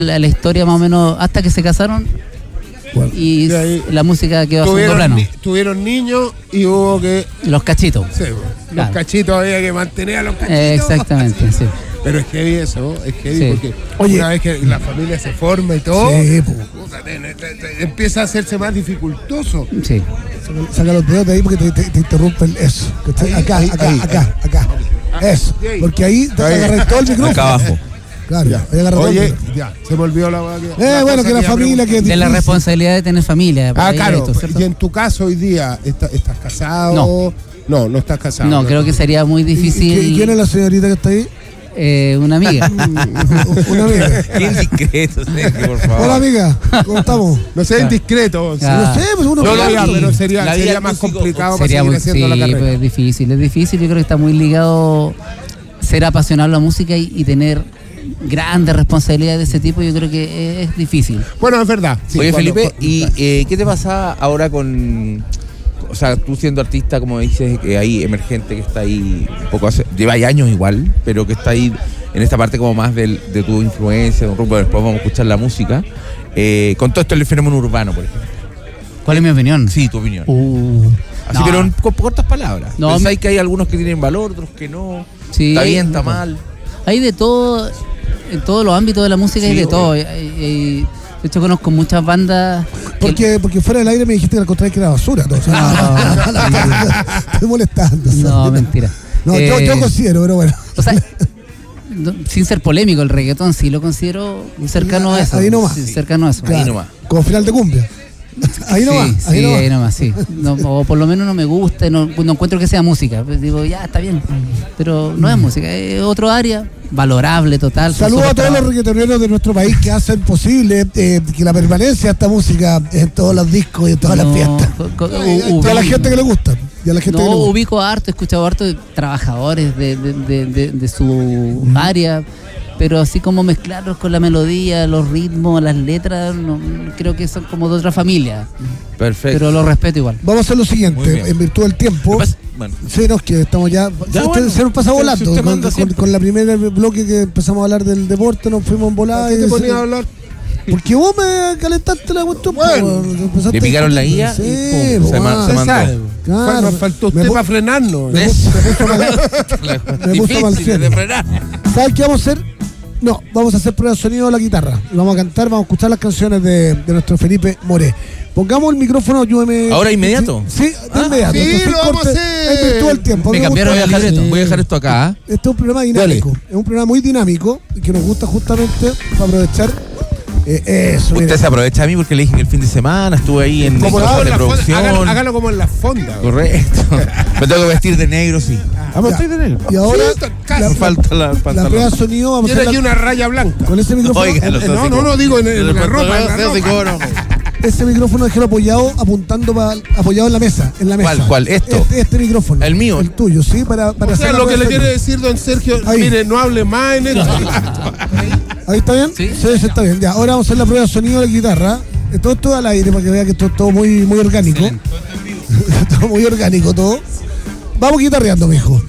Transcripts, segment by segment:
la historia más o menos hasta que se casaron. Bueno, y la música quedó a segundo plano. Tuvieron niños y hubo que... Los cachitos. Sí, claro. Los cachitos había que mantener a los cachitos. Exactamente, sí. Pero es heavy eso, es heavy Sí. porque una vez que la familia se forma y todo, empieza a hacerse más dificultoso. Sí. Saca los dedos de ahí porque te interrumpen eso. Acá. Eso. Porque ahí te agarras todo el micrófono. Acá abajo. Claro, oye, ya, se me olvidó la bueno, que la familia que es de la responsabilidad de tener familia. Claro. Esto, y en tu caso hoy día, ¿estás casado? No estás casado. No, creo que sería muy difícil. ¿Quién es la señorita que está ahí? Una amiga. Una amiga. Qué indiscreto, Sergio, por favor. Hola, amiga, ¿cómo estamos? No sé, indiscreto. No sé, pues uno. Pero sería más complicado para seguir haciendo la carrera. Pues, es difícil. Yo creo que está muy ligado ser apasionado a la música y tener grandes responsabilidades de ese tipo. Yo creo que es difícil. Bueno, es verdad. Sí, oye, Felipe, ¿y qué te pasa ahora con... O sea, tú siendo artista, como dices, ahí emergente, que está ahí un poco lleva años igual, pero que está ahí en esta parte como más de tu influencia, de un rumbo, después vamos a escuchar la música. Con todo esto el fenómeno urbano, por ejemplo. ¿Cuál es mi opinión? Sí, tu opinión. Así, no. pero con cortas palabras. No, pensáis que hay algunos que tienen valor, otros que no. Sí, está bien, está mal. Hay de todo, en todos los ámbitos de la música hay de todo. De hecho, conozco muchas bandas. Porque fuera del aire me dijiste que al contrario que era basura. No, estoy molestando. No, mentira. No, yo considero, pero bueno. O sea, sin ser polémico, el reggaetón sí lo considero cercano a eso. Ahí nomás. Sí, cercano a eso. Claro, ahí nomás. Como final de cumbia. Ahí nomás. Ahí nomás, sí. No, o por lo menos no me gusta, no encuentro que sea música. Pues digo, ya, está bien. Pero no es música, es otro área, valorable, total. Saludos a todos los reggaetoneros de nuestro país que hacen posible que la permanencia de esta música en todos los discos y en todas las fiestas. Y a la gente que le gusta. Ubico harto, he escuchado harto de trabajadores de su área. Pero así como mezclarlos con la melodía, los ritmos, las letras, no, creo que son como de otra familia. Perfecto. Pero lo respeto igual. Vamos a hacer lo siguiente, en virtud del tiempo. Bueno. Sí, no, es que estamos ya se nos pasa volando. Con la primera bloque que empezamos a hablar del deporte, nos fuimos en volada. ¿Qué te ponías a hablar? Porque vos me calentaste la cuestión. Bueno, le picaron la guía sí, y se mandó. Claro, nos faltó usted para frenarnos. Me puso mal cielo. ¿Sabes qué vamos a hacer? No, vamos a hacer prueba de sonido de la guitarra. Y vamos a cantar, vamos a escuchar las canciones de nuestro Felipe Moré. Pongamos el micrófono, ayúdeme. ¿Ahora inmediato? Sí, de inmediato. Sí, entonces, lo vamos a hacer. En virtud del tiempo. Me cambiaron el libreto. Voy a dejar esto acá. Este es un programa dinámico. Dale. Es un programa muy dinámico que nos gusta justamente para aprovechar. Eso. Usted se aprovecha a mí porque le dije que el fin de semana estuve ahí en producción. Hágalo como en la fonda. Correcto. Me tengo que vestir de negro, sí. Estoy de negro. Y ahora me falta la prueba de sonido. Vamos a hacer aquí una raya blanca. Con ese micrófono. Oiga, no, digo en la ropa. Ese micrófono déjelo apoyado en la mesa. ¿Cuál? ¿Esto? Este micrófono. ¿El mío? El tuyo, sí, para o sea, lo que le quiere decir don Sergio, mire, no hable más en esto. ¿Ahí está bien? Sí, está bien. Ya, ahora vamos a hacer la prueba de sonido de la guitarra. Todo al aire para que vea que esto es todo muy, muy orgánico. Todo muy orgánico, todo. Vamos guitarreando, mijo.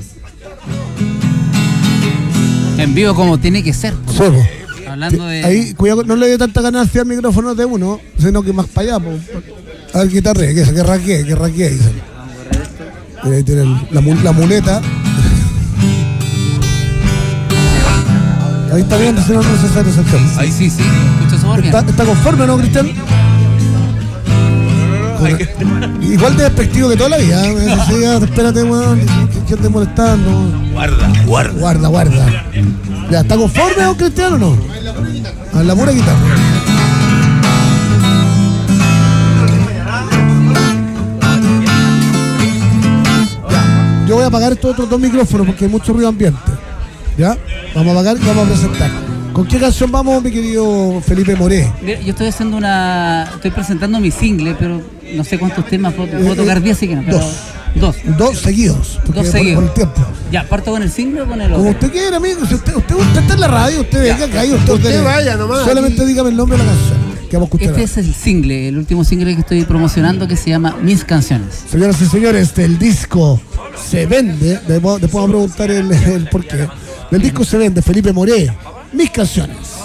En vivo como tiene que ser. Solo. Hablando de... Ahí, cuidado, no le dé tanta ganancia al micrófono de uno, sino que más para allá. A ver, guitarre, que raquee. Ahí tiene la muleta. Ahí está bien, si no es necesario ese tema. Ahí sí, escucho súper bien. ¿Está conforme, no, Cristian? Igual de despectivo que toda la vida. Espérate, weón, que te molestando. Guarda. Ya, ¿está conforme, don Cristiano, o no? A la pura guitarra. Ya. Yo voy a apagar estos otros dos micrófonos porque hay mucho ruido ambiente. ¿Ya? Vamos a apagar y vamos a presentar. ¿Con qué canción vamos, mi querido Felipe Moré? Yo estoy estoy presentando mi single, pero no sé cuántos temas puedo tocar 10, así que no. Pero Dos seguidos. Por el tiempo. Ya, ¿parto con el single o con el otro? Como usted quiera, amigo. Si usted está en la radio, usted venga acá y usted vaya nomás. Solamente dígame el nombre de la canción que vamos a escuchar. Este es el single, el último single que estoy promocionando, que se llama Mis Canciones. Señoras y señores, del disco Se Vende, después vamos a preguntar el por qué. Del disco Se Vende, Felipe Moré, Mis Canciones.